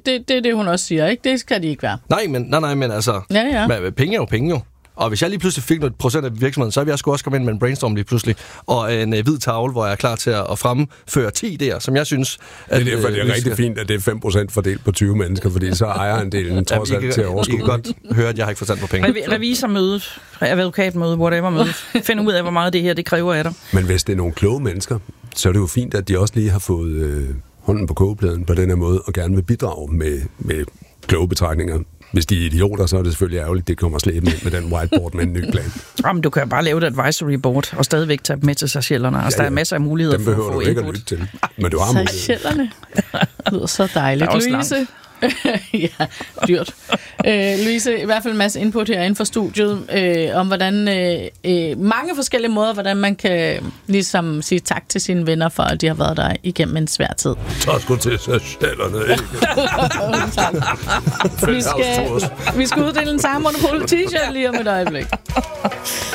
det er det, hun også siger, ikke? Det skal de ikke være. Nej, men altså... Ja. Penge er jo penge jo. Og hvis jeg lige pludselig fik noget procent af virksomheden, så vil jeg sgu også komme ind med en brainstorm lige pludselig. Og en hvid tavle, hvor jeg er klar til at fremføre 10 idéer, som jeg synes... Det er derfor, det er rigtig fint, at det er 5% fordelt på 20 mennesker, fordi så ejer en del trods alt til at overskue. I kan godt høre, at jeg har ikke forstand på penge. Revisormødet, advokatmødet, whatever-mødet. Find ud af, hvor meget det her det kræver af dig. Men hvis det er nogle kloge mennesker, så er det jo fint, at de også lige har fået hånden på kogepladen på den her måde, og gerne vil bidrage med kloge betragtninger. Hvis de er idioter, så er det selvfølgelig ærgerligt, det kommer slæbende med den whiteboard med en ny plan. Jamen, du kan bare lave et advisory board og stadigvæk tage med til Seychellerne. Altså, der er masser af muligheder for at få input. Dem behøver du ikke at lytte til. Men du har mulighed. Seychellerne. Det lyder så dejligt. Louise. Ja, dyrt. Louise, i hvert fald en masse input herinde for studiet om hvordan mange forskellige måder, hvordan man kan ligesom sige tak til sine venner for, at de har været der igennem en svær tid. Tak sgu til Seychellerne, ikke? Vi skal uddele en Sejr Monopol t-shirt lige om et øjeblik.